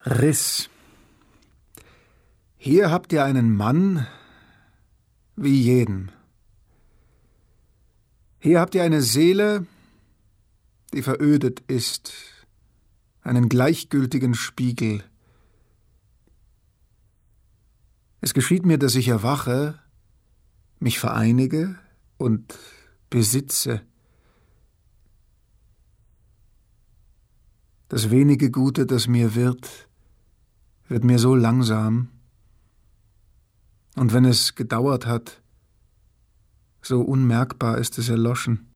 Riss. Hier habt ihr einen Mann wie jeden. Hier habt ihr eine Seele, die verödet ist, einen gleichgültigen Spiegel. Es geschieht mir, dass ich erwache, mich vereinige und besitze. Das wenige Gute, das mir wird mir so langsam, und wenn es gedauert hat, so unmerkbar ist es erloschen.